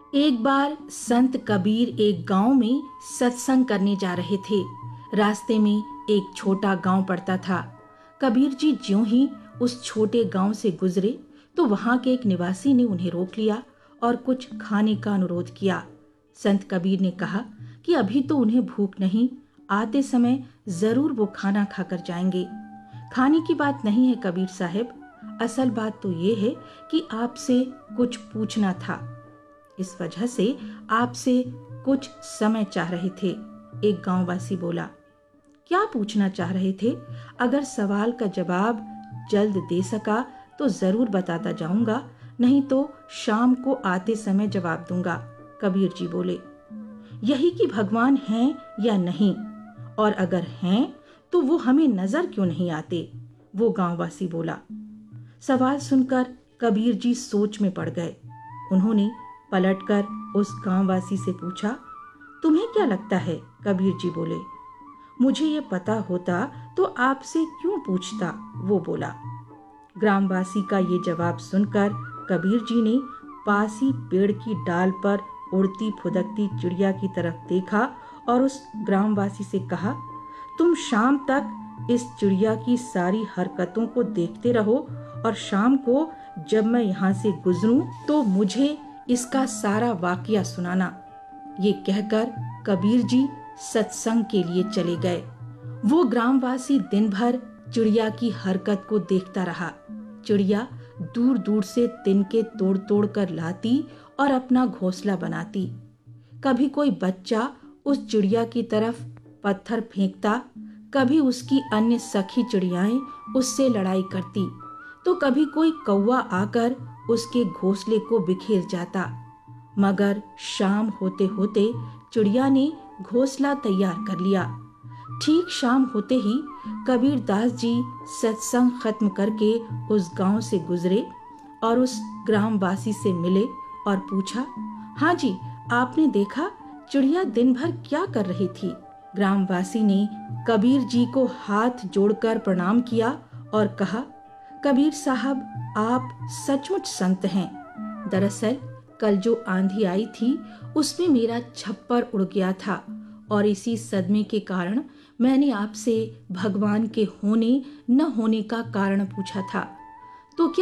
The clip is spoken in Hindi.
एक बार संत कबीर एक गांव में सत्संग करने जा रहे थे। रास्ते में एक छोटा गांव पड़ता था। कबीर जी ज्यों ही उस छोटे गांव से गुजरे तो वहां के एक निवासी ने उन्हें रोक लिया और कुछ खाने का अनुरोध किया। संत कबीर ने कहा कि अभी तो उन्हें भूख नहीं, आते समय जरूर वो खाना खाकर जाएंगे। खाने की बात नहीं है कबीर साहब, असल बात तो ये है कि आपसे कुछ पूछना था। इस वजह से आपसे कुछ समय चाह रहे थे। एक गांववासी बोला। क्या पूछना चाह रहे थे? अगर सवाल का जवाब जल्द दे सका तो जरूर बताता जाऊंगा, नहीं तो शाम को आते समय जवाब दूंगा। कबीर जी बोले। यही कि भगवान हैं या नहीं, और अगर हैं तो वो हमें नजर क्यों नहीं आते? वो गांववासी बोला। सवाल सुनकर कबीर जी सोच में पड़ गए। उन्होंने पलटकर उस गांववासी से पूछा, तुम्हें क्या लगता है? कबीर जी बोले। मुझे ये पता होता तो आपसे क्यों पूछता? वो बोला। ग्रामवासी का ये जवाब सुनकर कबीर जी ने पास ही पेड़ की डाल पर उड़ती फुदकती चिड़िया की तरफ देखा और उस ग्रामवासी से कहा, तुम शाम तक इस चिड़िया की सारी हरकतों को देखते रहो और शाम को जब मैं यहाँ से गुजरूं तो मुझे इसका सारा वाकया सुनाना। ये कहकर कबीर जी सत्संग के लिए चले गए। वो ग्रामवासी दिन भर चिड़िया की हरकत को देखता रहा। चिड़िया दूर दूर से तिनके तोड़ तोड़ कर लाती और अपना घोंसला बनाती। कभी कोई बच्चा उस चिड़िया की तरफ पत्थर फेंकता, कभी उसकी अन्य सखी चिड़ियाएं उससे लड़ाई करती, तो कभी कोई कौवा आकर उसके घोंसले को बिखेर जाता। मगर शाम होते होते चिड़िया ने घोंसला तैयार कर लिया। ठीक शाम होते ही कबीर दास जी सत्संग खत्म करके उस गांव से गुजरे और उस ग्रामवासी से मिले और पूछा, हाँ जी, आपने देखा चिड़िया दिन भर क्या कर रही थी? ग्रामवासी ने कबीर जी को हाथ जोड़कर प्रणाम किया और कहा, कबीर साहब, आप सचमुच संत हैं। दरअसल कल जो आंधी आई थी उसमें मेरा छप्पर उड़ गया था और इसी सदमे के कारण मैंने आपसे भगवान के होने न होने का कारण पूछा था। तो क्या